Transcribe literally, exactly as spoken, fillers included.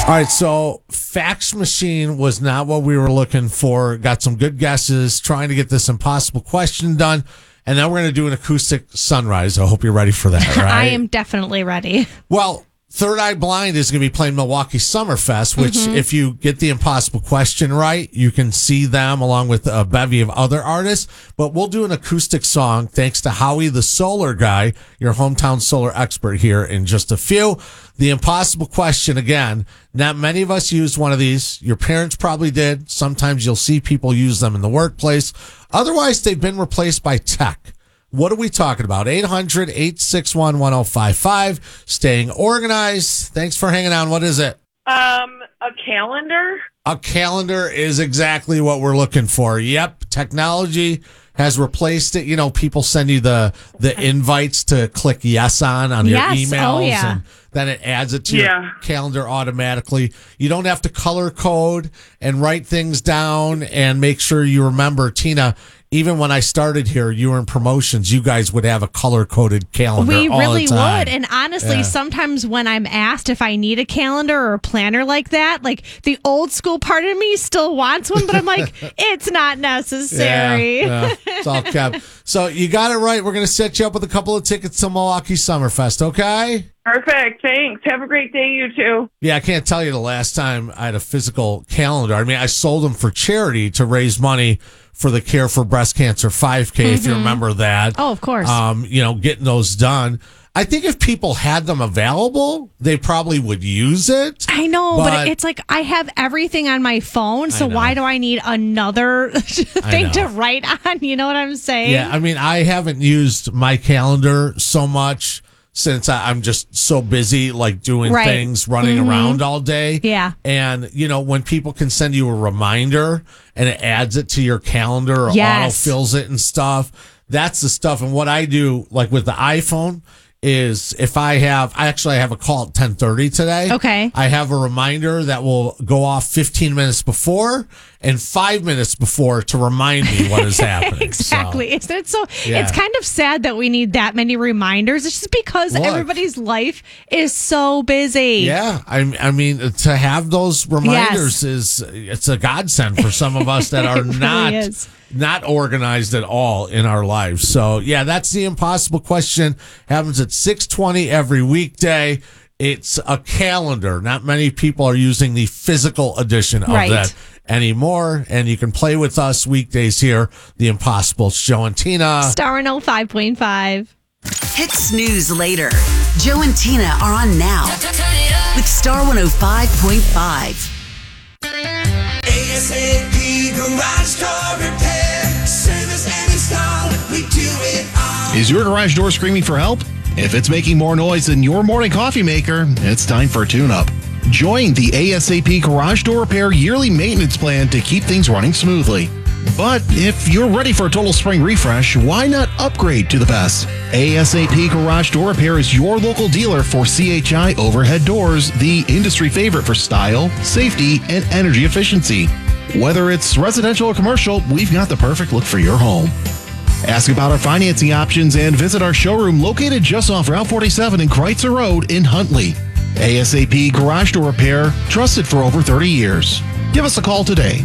All right, so fax machine was not what we were looking for. Got some good guesses, trying to get this impossible question done. And then we're going to do an acoustic sunrise. I hope you're ready for that, right? I am definitely ready. Well, Third Eye Blind is going to be playing Milwaukee Summerfest, which mm-hmm. if you get the impossible question right, you can see them along with a bevy of other artists. But we'll do an acoustic song thanks to Howie the Solar Guy, your hometown solar expert, here in just a few. The impossible question, again, not many of us used one of these. Your parents probably did. Sometimes you'll see people use them in the workplace. Otherwise, they've been replaced by tech. What are we talking about? eight hundred, eight six one, one oh five five. Staying organized. Thanks for hanging on. What is it? Um, a calendar? A calendar is exactly what we're looking for. Yep. Technology has replaced it. You know, people send you the, the invites to click yes on on yes. your emails. Oh, yeah. And then it adds it to yeah. your calendar automatically. You don't have to color code and write things down and make sure you remember. Tina, even when I started here, you were in promotions, you guys would have a color-coded calendar We all really the time. would. And honestly, Yeah. sometimes when I'm asked if I need a calendar or a planner like that, like the old school part of me still wants one, but I'm like, it's not necessary. Yeah, yeah. It's all kept. So you got it right. We're going to set you up with a couple of tickets to Milwaukee Summerfest, okay? Perfect. Thanks. Have a great day, you too. Yeah, I can't tell you the last time I had a physical calendar. I mean, I sold them for charity to raise money for the Care for Breast Cancer five K, mm-hmm. if you remember that. Oh, of course. Um, you know, getting those done. I think if people had them available, they probably would use it. I know, but, but it's like I have everything on my phone, so why do I need another thing to write on? You know what I'm saying? Yeah, I mean, I haven't used my calendar so much since I, I'm just so busy, like doing right. things, running mm-hmm. around all day. Yeah. And, you know, when people can send you a reminder and it adds it to your calendar or yes. auto-fills it and stuff, that's the stuff. And what I do, like with the iPhone, is if I have, I actually have a call at ten thirty today. Okay. I have a reminder that will go off fifteen minutes before and five minutes before to remind me what is happening. Exactly. So, Isn't it so? yeah. It's kind of sad that we need that many reminders. It's just because Look, everybody's life is so busy. Yeah. I, I mean, to have those reminders yes. is, it's a godsend for some of us that are really not, is. not organized at all in our lives. So yeah, that's the impossible question. Happens at six twenty every weekday. It's a calendar. Not many people are using the physical edition of right. that anymore. And you can play with us weekdays here. The Impossible Joe and Tina. Star one oh five point five. Hit snooze later. Joe and Tina are on now with Star one oh five point five. A S A P Garage Door Repair. Service and install. We do it all. Is your garage door screaming for help? If it's making more noise than your morning coffee maker, it's time for a tune-up. Join the A S A P Garage Door Repair yearly maintenance plan to keep things running smoothly. But if you're ready for a total spring refresh, why not upgrade to the best? A S A P Garage Door Repair is your local dealer for C H I overhead doors, the industry favorite for style, safety, and energy efficiency. Whether it's residential or commercial, we've got the perfect look for your home. Ask about our financing options and visit our showroom located just off Route forty-seven and Kreitzer Road in Huntley. A S A P Garage Door Repair, trusted for over thirty years. Give us a call today.